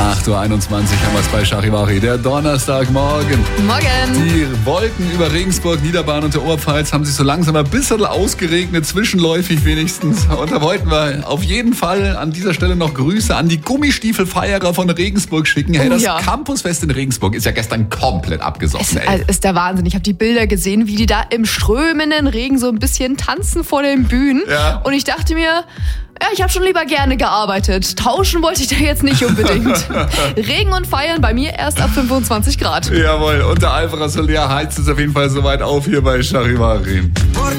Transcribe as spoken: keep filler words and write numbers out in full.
acht Uhr einundzwanzig haben wir es bei Charivari, der Donnerstagmorgen. Morgen. Die Wolken über Regensburg, Niederbayern und der Oberpfalz haben sich so langsam ein bisschen ausgeregnet, zwischenläufig wenigstens. Und da wollten wir auf jeden Fall an dieser Stelle noch Grüße an die Gummistiefelfeierer von Regensburg schicken. Hey, Oh das ja. Campusfest in Regensburg ist ja gestern komplett abgesoffen. Es Ey. ist der Wahnsinn. Ich habe die Bilder gesehen, wie die da im strömenden Regen so ein bisschen tanzen vor den Bühnen. Ja. Und ich dachte mir, ja, ich habe schon lieber gerne gearbeitet. Tauschen wollte ich da jetzt nicht unbedingt. Regen und Feiern bei mir erst ab fünfundzwanzig Grad. Jawohl, und der Alvarez Soler heizt es auf jeden Fall soweit auf hier bei Charivari.